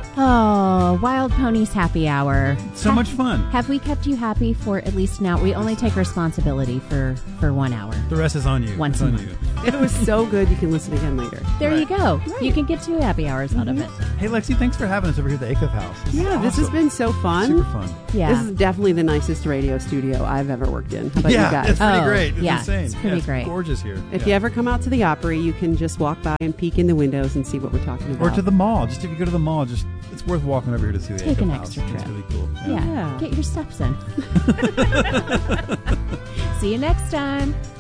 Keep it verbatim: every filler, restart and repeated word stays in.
Oh, Wild Ponies Happy Hour. So have, much fun. Have we kept you happy for at least now? We only take responsibility for, for one hour. The rest is on you. Once it's a on month. you. If it was so good, you can listen again later. There Right. you go. Right. You can get two happy hours out Mm-hmm. of it. Hey, Lexi, thanks for having us over here at the Acuff House. This is Yeah, this has awesome. been so fun. Super fun. Yeah. This is definitely the nicest radio studio I've ever worked in. How about yeah, you guys? it's pretty Oh, great. It's yeah, insane. it's pretty yeah, it's great. gorgeous here. If yeah. you ever come out to the Opry, you can just walk by and peek in the windows and see what we're talking about. Or to the mall. Just if you go to the mall, just it's worth walking over here to see the Take Acuff an House. extra It's trip. really cool. Yeah. Yeah. Get your steps in. See you next time.